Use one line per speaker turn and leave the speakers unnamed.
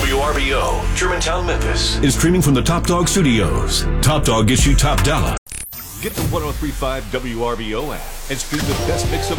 WRBO, Germantown, Memphis, is streaming from the Top Dog Studios. Top Dog gets you top dollar. Get the 103.5 WRBO app and stream the best mix of